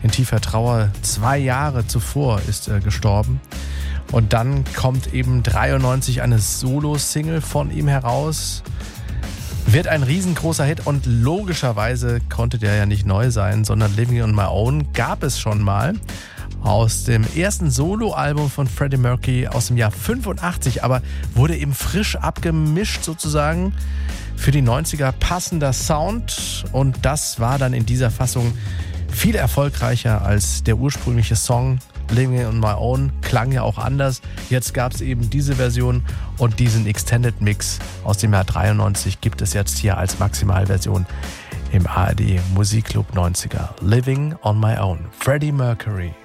in tiefer Trauer. 2 Jahre zuvor ist er gestorben. Und dann kommt eben 93 eine Solo-Single von ihm heraus. Wird ein riesengroßer Hit und logischerweise konnte der ja nicht neu sein, sondern Living on My Own gab es schon mal aus dem ersten Soloalbum von Freddie Mercury aus dem Jahr 85, aber wurde eben frisch abgemischt sozusagen für die 90er, passender Sound und das war dann in dieser Fassung viel erfolgreicher als der ursprüngliche Song. Living on My Own klang ja auch anders. Jetzt gab es eben diese Version und diesen Extended Mix aus dem Jahr 93 gibt es jetzt hier als Maximalversion im ARD Musikclub 90er. Living on My Own, Freddie Mercury.